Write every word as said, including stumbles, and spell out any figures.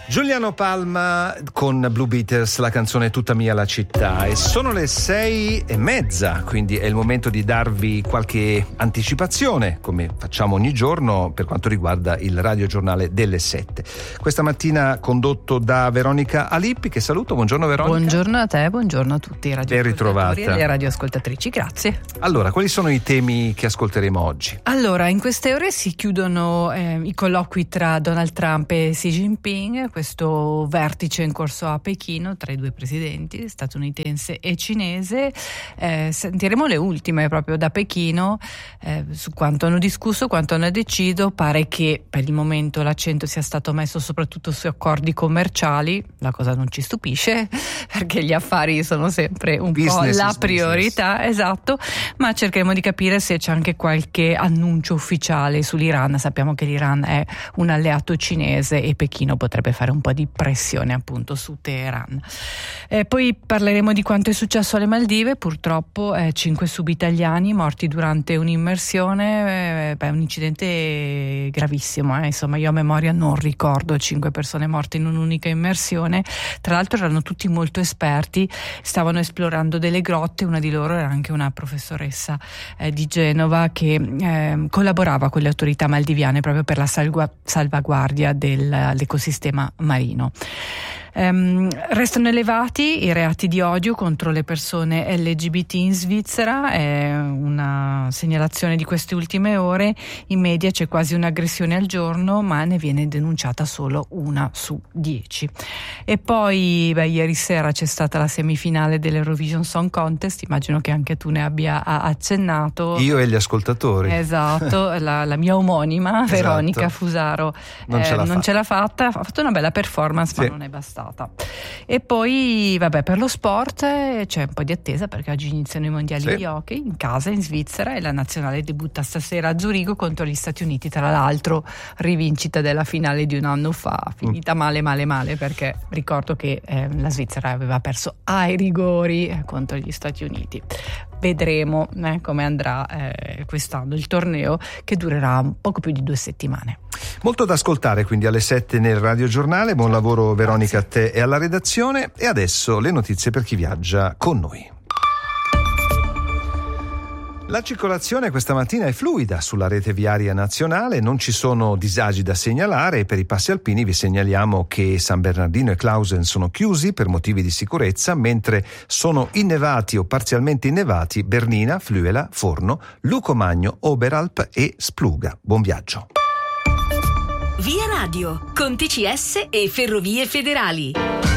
Giuliano Palma con Blue Beaters, la canzone Tutta mia la città, e sono le sei e mezza, quindi è il momento di darvi qualche anticipazione, come facciamo ogni giorno, per quanto riguarda il radiogiornale delle sette. Questa mattina condotto da Veronica Alippi, che saluto. Buongiorno Veronica. Buongiorno a te, buongiorno a tutti i radioascoltatori e le radioascoltatrici, grazie. Allora, quali sono i temi che ascolteremo oggi? Allora, in queste ore si chiudono eh, i colloqui tra Donald Trump e Xi Jinping, questo vertice in corso a Pechino tra i due presidenti statunitense e cinese. Eh, sentiremo le ultime proprio da Pechino eh, su quanto hanno discusso, quanto hanno deciso. Pare che per il momento l'accento sia stato messo soprattutto su accordi commerciali, la cosa non ci stupisce perché gli affari sono sempre un business po' la priorità, business. Esatto, ma cercheremo di capire se c'è anche qualche annuncio ufficiale sull'Iran. Sappiamo che l'Iran è un alleato cinese e Pechino potrebbe fare un po' di pressione appunto su Teheran. Eh, poi parleremo di quanto è successo alle Maldive. Purtroppo eh, cinque subitaliani morti durante un'immersione, eh, beh, un incidente gravissimo, eh. Insomma, io a memoria non ricordo cinque persone morte in un'unica immersione. Tra l'altro erano tutti molto esperti, stavano esplorando delle grotte, una di loro era anche una professoressa eh, di Genova che eh, collaborava con le autorità maldiviane proprio per la salgua- salvaguardia dell'ecosistema marino. Um, restano elevati i reati di odio contro le persone L G B T in Svizzera, è una segnalazione di queste ultime ore. In media c'è quasi un'aggressione al giorno, ma ne viene denunciata solo una su dieci. E poi beh, ieri sera c'è stata la semifinale dell'Eurovision Song Contest, immagino che anche tu ne abbia accennato. Io e gli ascoltatori. Esatto, la, la mia omonima, esatto. Veronica Fusaro non, eh, ce, l'ha non ce l'ha fatta, ha fatto una bella performance, sì. Ma non è bastata. E poi vabbè, per lo sport eh, c'è un po' di attesa perché oggi iniziano i mondiali sì. di hockey in casa in Svizzera e la nazionale debutta stasera a Zurigo contro gli Stati Uniti, tra l'altro rivincita della finale di un anno fa, finita mm. male male male perché ricordo che eh, la Svizzera aveva perso ai rigori eh, contro gli Stati Uniti. Vedremo eh, come andrà eh, quest'anno il torneo, che durerà poco più di due settimane. Molto da ascoltare quindi alle sette nel radiogiornale. Buon lavoro Veronica, a te e alla redazione. E adesso le notizie per chi viaggia con noi. La circolazione questa mattina è fluida sulla rete viaria nazionale, non ci sono disagi da segnalare e per i passi alpini vi segnaliamo che San Bernardino e Clausen sono chiusi per motivi di sicurezza, mentre sono innevati o parzialmente innevati Bernina, Fluela, Forno, Lucomagno, Oberalp e Spluga. Buon viaggio. Via Radio, con T C S e Ferrovie Federali.